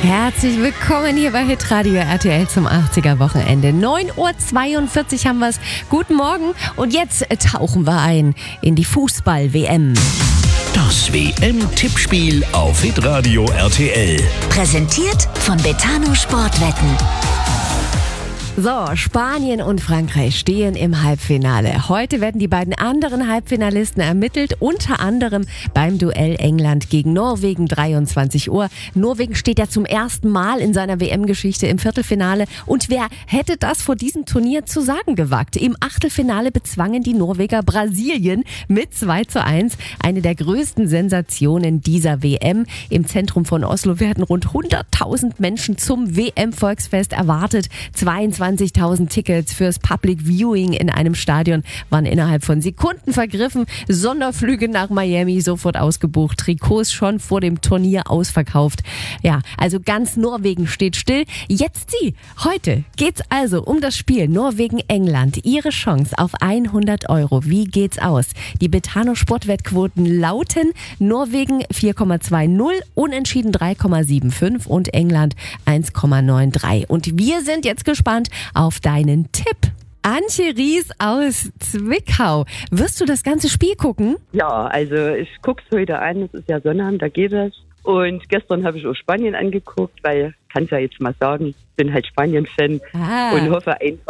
Herzlich willkommen hier bei Hitradio RTL zum 80er-Wochenende. 9:42 Uhr haben wir es. Guten Morgen und jetzt tauchen wir ein in die Fußball-WM. Das WM-Tippspiel auf Hitradio RTL. Präsentiert von Betano Sportwetten. So, Spanien und Frankreich stehen im Halbfinale. Heute werden die beiden anderen Halbfinalisten ermittelt, unter anderem beim Duell England gegen Norwegen, 23 Uhr. Norwegen steht ja zum ersten Mal in seiner WM-Geschichte im Viertelfinale. Und wer hätte das vor diesem Turnier zu sagen gewagt? Im Achtelfinale bezwangen die Norweger Brasilien mit 2:1. Eine der größten Sensationen dieser WM. Im Zentrum von Oslo werden rund 100.000 Menschen zum WM-Volksfest erwartet. 22.000 Tickets fürs Public Viewing in einem Stadion waren innerhalb von Sekunden vergriffen. Sonderflüge nach Miami sofort ausgebucht. Trikots schon vor dem Turnier ausverkauft. Ja, also ganz Norwegen steht still. Jetzt Sie. Heute geht's also um das Spiel Norwegen-England. Ihre Chance auf 100 Euro. Wie geht's aus? Die Betano Sportwettquoten lauten: Norwegen 4,20, Unentschieden 3,75 und England 1,93. Und wir sind jetzt gespannt auf deinen Tipp. Antje Ries aus Zwickau. Wirst du das ganze Spiel gucken? Ja, also ich gucke es heute an, es ist ja Sonnabend, da geht es. Und gestern habe ich auch Spanien angeguckt, weil, kann es ja jetzt mal sagen, bin halt Spanien-Fan und hoffe einfach,